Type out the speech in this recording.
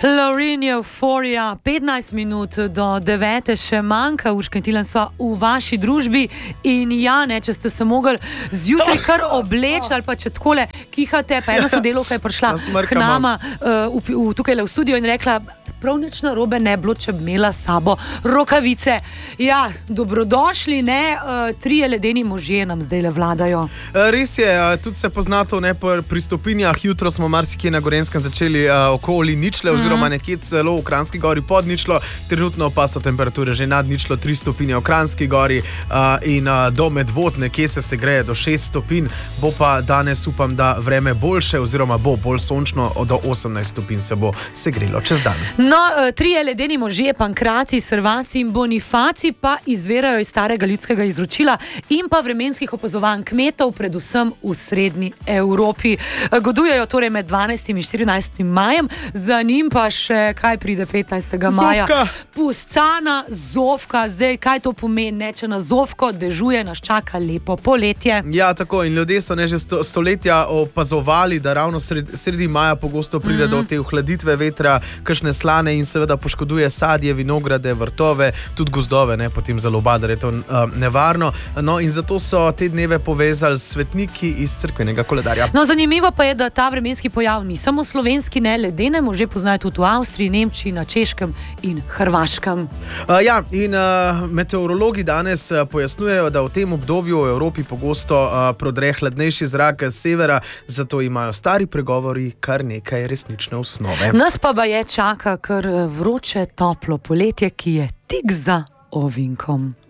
Lorin Euphorija, 15 minut do 9 še manjka, Urška in Tilen sva v vaši družbi in ja, ne, če ste se mogli zjutraj kar obleči ali pa če takole kihate, pa eno sodelovka je prišla k nama tukaj v studio in rekla, prav nič narobe ne bilo, če bi imela s sabo rokavice. Ja, dobrodošli, ne, 3 ledeni možje nam zdaj le vladajo. Res je, tudi se pozna to, ne, pri stopinjah, jutro smo marsikje na Gorenskem začeli okoli ničle, oziroma nekje celo v Kranjski gori pod ničlo, trenutno pa so temperature že nad ničlo 3 stopinje v Kranjski gori in do Medvod nekje se segreje do 6 stopinj, bo pa danes upam, da vreme boljše, oziroma bo bolj sončno, do 18 stopinj se bo segrelo čez dan. No, 3 ledeni možje, Pankrati, Servaci in Bonifaci pa izvirajo iz starega ljudskega izročila in pa vremenskih opazovanj kmetov, predvsem v srednji Evropi. Godujejo torej med 12. in 14. majem, za njim pa še, kaj pride 15. maja? Zofka. Puscana, Zofka, zdaj kaj to pomeni, ne, če na Zofko dežuje, nas čaka lepo poletje. Ja, tako, in ljudje so že stoletja opazovali, da ravno sredi maja pogosto pride do te ohladitve vetra, kakšne slane in seveda poškoduje sadje, vinograde, vrtove, tudi gozdove, ne, potem zelo badar je to nevarno. No, in zato so te dneve povezali s svetniki iz cerkvenega koledarja. No, zanimivo pa je, da ta vremenski pojav ni samo slovenski, ne, ledene može poznajo tudi v Avstriji, Nemčiji, na Češkem in Hrvaškem. Ja, in meteorologi danes pojasnjujejo, da v tem obdobju v Evropi pogosto prodre hladnejši zrak z severa, zato imajo stari pregovori kar nekaj resnične osnove. Nas pa je čaka kar vroče, toplo poletje, ki je tik za ovinkom.